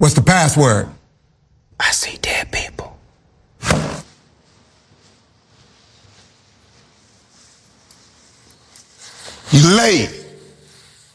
What's the password? I see dead people. You late.